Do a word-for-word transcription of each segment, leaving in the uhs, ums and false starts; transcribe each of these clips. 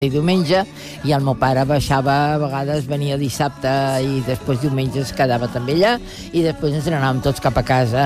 i diumenge, i el meu pare baixava, a vegades venia dissabte i després diumenge es quedava també allà, i després ens n'anàvem tots cap a casa.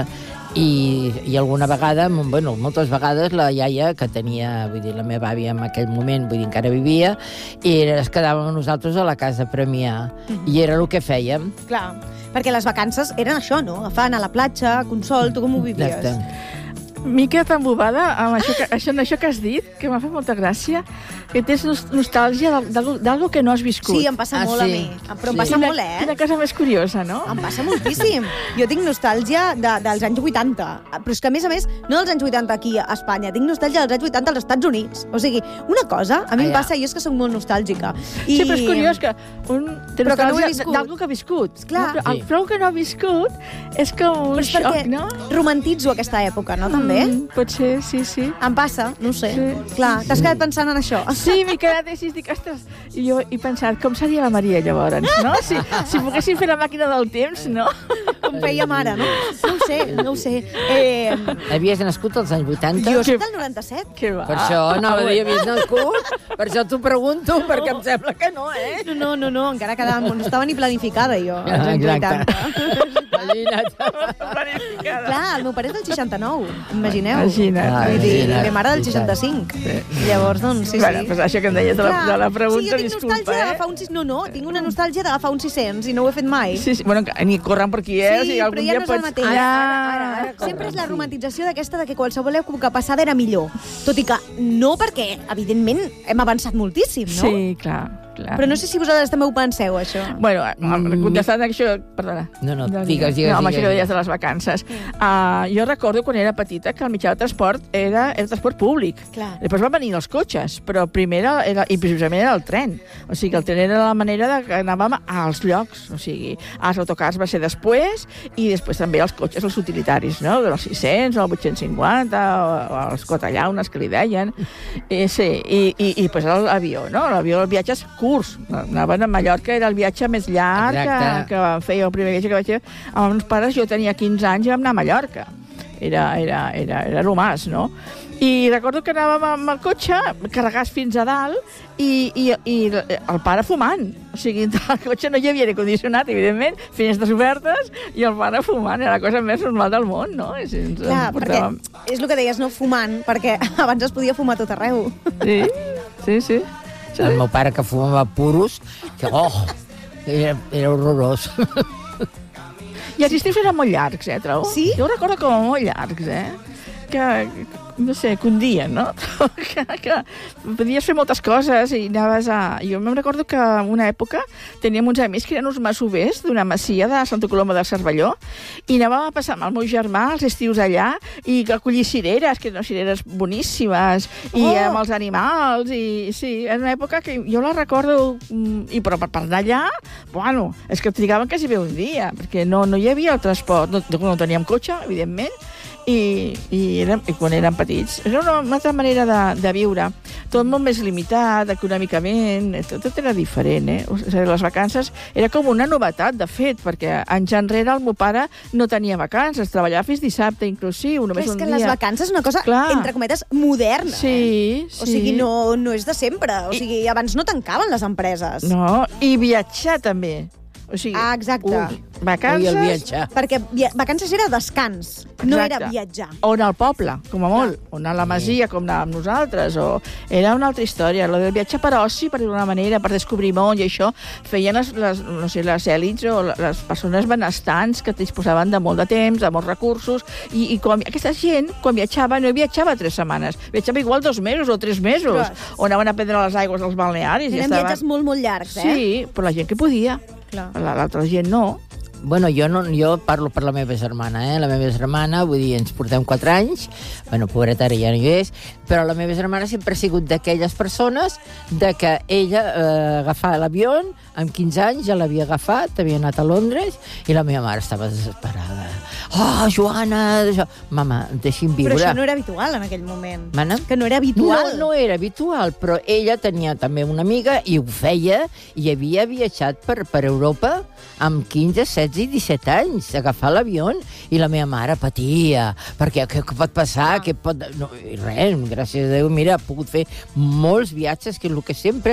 I, i alguna vegada, bueno, moltes vegades la iaia, que tenia, vull dir, la meva àvia en aquell moment, vull dir, encara vivia, i es quedàvem nosaltres a la casa a Premià, mm-hmm. i era el que fèiem. Clar, perquè les vacances eren això, no? Agafant a la platja, consol, tu com ho vivies? Exacte. M'he quedat embobada amb això que, això, això que has dit, que m'ha fet molta gràcia, que tens nostàlgia d'algo que no has viscut. Sí, em passa ah, molt sí. a mi. Però em sí. passa quina, molt, eh? Quina cosa més curiosa, no? Em passa moltíssim. Jo tinc nostàlgia de, dels anys vuitanta. Però és que, a més a més, no dels anys vuitanta aquí a Espanya, tinc nostàlgia dels anys vuitanta als Estats Units. O sigui, una cosa, a mi em passa, jo és que soc molt nostàlgica. I... Sí, però és curiós que un té però nostàlgia no d'algo que ha viscut. Clar. No? Però, sí. però que no ha viscut és com un xoc, perquè no? romantitzo aquesta època, no, també? Mm, pot ser, sí, sí. Em passa, no ho sé. Sí. Clar, t'has quedat pensant en això. Sí, m'he quedat així, dic, ostres, i jo he pensat, com seria la Maria llavors, no? Si, si poguéssim fer la màquina del temps, no? Com fèiem ara, no? No ho sé, no ho sé. Eh, Havies nascut als anys vuitanta? jo soc del noranta-set. Que va. Per això no Ah, hi havies nascut, per això t'ho pregunto, perquè em sembla que no, eh? No, no, no, no, encara quedava... No estava ni planificada, jo, als Ah, anys exacte. vuitanta. Imagina't. Planificada. Clar, el meu pare és del seixanta-nou, imagineu. Imagina't. Ah, Vull dir, imagina't. la mare del seixanta-cinc. Llavors, doncs, sí, Bueno, sí. pues això que em deies de la, Clar, de la pregunta, sí, jo tinc disculpa, nostàlgia eh? d'agafar un sis... No, no, tinc una nostàlgia d'agafar un sis-cents i no ho he fet mai. Sí, sí, bueno, ni corrent per aquí, eh? Sí, o sigui, algun però ja dia no és el pots... mateix. Ah, Ara, ara, ara. Sempre és la romantització d'aquesta de que qualsevol època passada era millor. Tot i que no perquè, evidentment, hem avançat moltíssim, no? Sí, clar, clar. Però no sé si vosaltres també ho penseu, això. Bueno, contestant a això... Perdona. No, no, digues, digues, No, amb digues, això que deies digues. de les vacances. Uh, jo recordo quan era petita que el mitjà de transport era el transport públic. Clar. Després van venir els cotxes, però primer era, era, i precisament era el tren. O sigui, el tren era la manera de que anàvem als llocs. O sigui, els autocars va ser després i després també els cotxes, els utilitaris, no? Els sis-cents, o el vuit-cents cinquanta, o, o els cotallaunes, que li deien. I, sí, i, i, i després l'avió, no? L'avió, els viatges curts. Anaven a Mallorca, era el viatge més llarg que, que vam fer. El primer viatge que vaig fer amb els meus pares, jo tenia quinze anys i vam anar a Mallorca. Era, era, era, era el mas, no? I recordo que anàvem amb el cotxe, carregats fins a dalt, i, i, i el pare fumant. O sigui, al cotxe no hi havia aire condicionat, evidentment, finestres obertes, i el pare fumant. Era la cosa més normal del món, no? I si ens Clar, portàvem... perquè és el que deies, no fumant, perquè abans es podia fumar tot arreu. Sí, sí, sí. sí. El meu pare, que fumava puros, que, oh, era, era horrorós. I els estius eren molt llargs, eh, trobo? Sí? Jo ho recordo com a molt llargs, eh? Que, no sé, que un dia, no? que, que podies fer moltes coses i anaves a... Jo me'n recordo que en una època teníem uns amics que eren uns masovers d'una masia de Santa Coloma del Cervelló i anàvem a passar amb el meu germà els estius allà i a collir cireres, que eren cireres boníssimes, i Oh! amb els animals, i sí, era una època que jo la recordo, i però per, per anar allà, bueno, és que trigaven quasi bé un dia, perquè no, no hi havia el transport, no, no teníem cotxe, evidentment, i, i, érem, i quan érem petits. Era una, una altra manera de, de viure. Tot molt més limitat, econòmicament, tot, tot era diferent, eh? O sigui, les vacances era com una novetat, de fet, perquè anys enrere el meu pare no tenia vacances, treballava fins dissabte, inclusiu, només Però és un que dia. les vacances és una cosa, Clar. entre cometes, moderna. Sí, sí. O sigui, no, no és de sempre. O sigui, abans no tancaven les empreses. No, i viatjar també. O sigui, Ah, exacte. Ui, vacances... Ui, el viatjar. Perquè via vacances era descans, no Exacte. era viatjar. O anar al poble, com a molt. O anar a la masia, com anàvem nosaltres. O... Era una altra història. Lo del viatge per oci, per d'alguna manera, per descobrir món i això, feien les, les, no sé, les èlits o les persones benestants que disposaven de molt de temps, de molts recursos, i, i quan, aquesta gent, quan viatjava, no viatjava tres setmanes, viatjava igual dos mesos o tres mesos, Ostres. o anaven a prendre les aigües dels balnearis. Eren i estaven... viatges molt, molt llargs, eh? Sí, però la gent que podia. Clar. L'altra gent no. Bueno, jo, no, jo parlo per la meva germana, eh? La meva germana, vull dir, ens portem quatre anys, bueno, pobreta, ara ja no hi és, però la meva germana sempre ha sigut d'aquelles persones de que ella eh, agafava l'avió, amb quinze anys ja l'havia agafat, havia anat a Londres, i la meva mare estava desesperada. oh, Joana, això... Mama, deixi'm viure. Però això no era habitual en aquell moment. Mana? Que no era habitual. No, no era habitual, però ella tenia també una amiga i ho feia, i havia viatjat per, per Europa amb quinze, setze i disset anys, agafar l'avió, i la meva mare patia, perquè què pot passar, ah. què pot... No, res, gràcies a Déu, mira, ha pogut fer molts viatges, que és el que sempre